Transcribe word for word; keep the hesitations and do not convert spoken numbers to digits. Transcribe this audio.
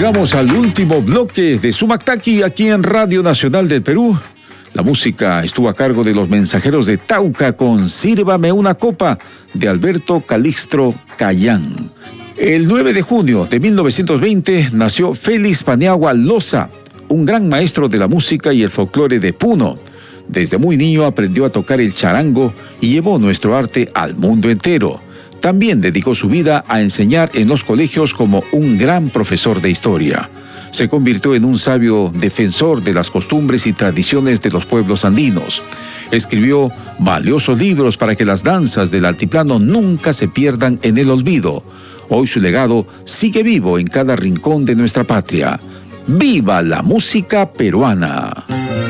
Llegamos al último bloque de Sumactaqui aquí en Radio Nacional del Perú. La música estuvo a cargo de los Mensajeros de Tauca con Sírvame una copa de Alberto Calixto Cayán. El nueve de junio de mil novecientos veinte nació Félix Paniagua Loza, un gran maestro de la música y el folclore de Puno. Desde muy niño aprendió a tocar el charango y llevó nuestro arte al mundo entero. También dedicó su vida a enseñar en los colegios como un gran profesor de historia. Se convirtió en un sabio defensor de las costumbres y tradiciones de los pueblos andinos. Escribió valiosos libros para que las danzas del altiplano nunca se pierdan en el olvido. Hoy su legado sigue vivo en cada rincón de nuestra patria. ¡Viva la música peruana!